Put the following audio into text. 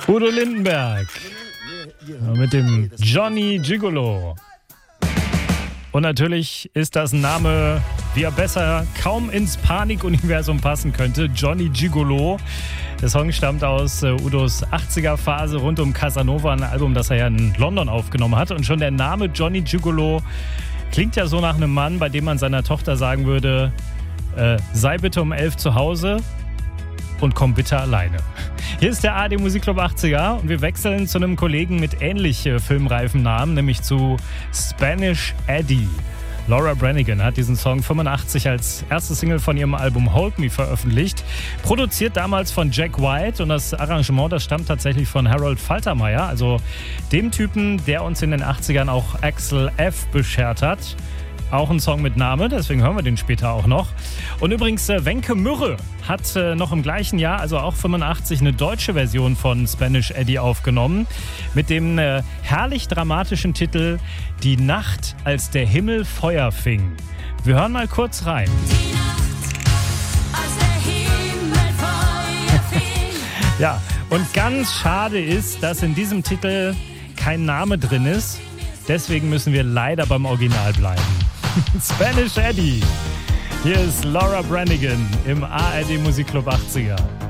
Udo Lindenberg mit dem Johnny Gigolo. Und natürlich ist das ein Name, wie er besser kaum ins Panik-Universum passen könnte. Johnny Gigolo. Der Song stammt aus Udos 80er-Phase rund um Casanova, ein Album, das er ja in London aufgenommen hat. Und schon der Name Johnny Gigolo klingt ja so nach einem Mann, bei dem man seiner Tochter sagen würde, sei bitte um 11 zu Hause und komm bitte alleine. Hier ist der ARD Musikclub 80er und wir wechseln zu einem Kollegen mit ähnlich filmreifen Namen, nämlich zu Spanish Eddie. Laura Branigan hat diesen Song 85 als erste Single von ihrem Album Hold Me veröffentlicht. Produziert damals von Jack White und das Arrangement, das stammt tatsächlich von Harold Faltermeyer, also dem Typen, der uns in den 80ern auch Axel F. beschert hat. Auch ein Song mit Name, deswegen hören wir den später auch noch. Und übrigens, Wenke Mürre hat noch im gleichen Jahr, also auch 85, eine deutsche Version von Spanish Eddie aufgenommen. Mit dem herrlich dramatischen Titel Die Nacht, als der Himmel Feuer fing. Wir hören mal kurz rein. Die Nacht, als der Himmel Feuer fing. Ja, und ganz schade ist, dass in diesem Titel kein Name drin ist. Deswegen müssen wir leider beim Original bleiben. Spanish Eddie. Hier ist Laura Branigan im ARD Musikclub 80er.